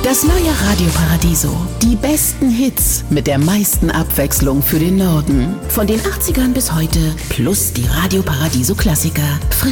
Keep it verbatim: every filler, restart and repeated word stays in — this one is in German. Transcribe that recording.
Das neue Radio Paradiso. Die besten Hits mit der meisten Abwechslung für den Norden. Von den achtzigern bis heute. Plus die Radio Paradiso Klassiker. Frisch